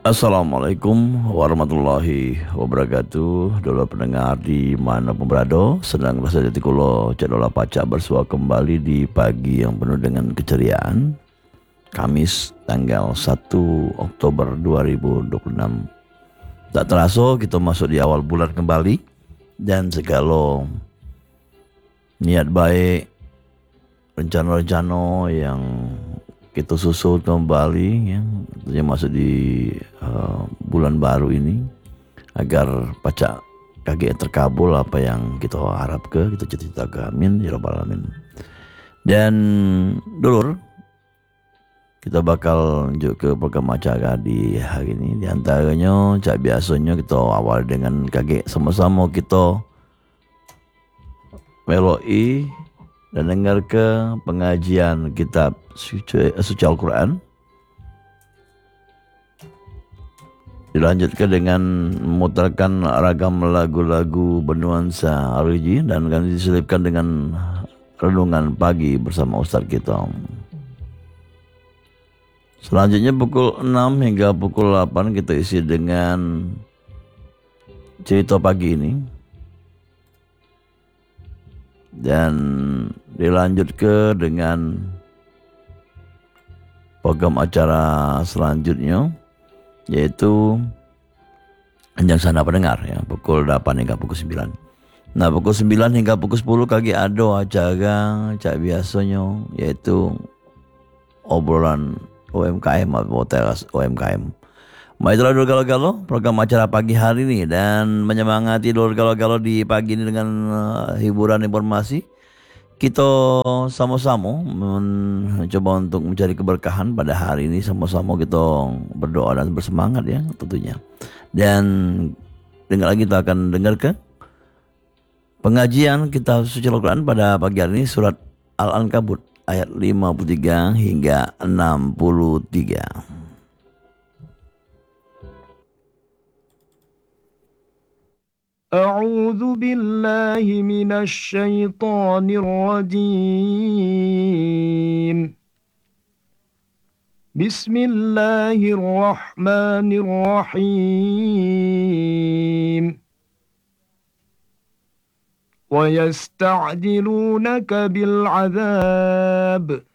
Assalamualaikum warahmatullahi wabarakatuh. Dulu pendengar di mana pun berada, sedang rasa jati kulo Cak Pacak bersua kembali di pagi yang penuh dengan keceriaan. Kamis tanggal 1 Oktober 2026. Tak terasa kita masuk di awal bulan kembali dan segala niat baik, rencana-rencana yang kita susul kembali ya, tentunya masuk di bulan baru ini agar pacak kaki terkabul apa yang kita harap kita cita-cita ke, amin ya rabbal alamin. Dan dulur, kita bakal lanjut ke program acara di hari ini. Di antaranya cak biasanya kita awal dengan kaki sama-sama kita meloi dan dengar ke pengajian kitab suci Al-Quran. Dilanjutkan dengan memutarkan ragam lagu-lagu bernuansa religi dan akan diselipkan dengan renungan pagi bersama Ustaz kita. Selanjutnya pukul 6 hingga pukul 8 kita isi dengan cerita pagi ini. Dan dilanjut ke dengan program acara selanjutnya, yaitu Anjang Sana Pendengar ya, pukul 8 hingga pukul 9. Nah, pukul 9 hingga pukul 10 kaki ada acara cak biasanya, yaitu obrolan UMKM atau teras UMKM. Itulah dulu galau-galau program acara pagi hari ini, dan menyemangati dulu galau-galau di pagi ini dengan hiburan informasi. Kita sama-sama mencoba untuk mencari keberkahan pada hari ini. Sama-sama kita berdoa dan bersemangat ya tentunya. Dan dengar lagi kita akan dengar ke pengajian kitab suci Al-Quran pada pagi hari ini, surat Al-Ankabut ayat 53 hingga 63. أعوذ بالله من الشيطان الرجيم. بسم الله الرحمن الرحيم. ويستعجلونك بالعذاب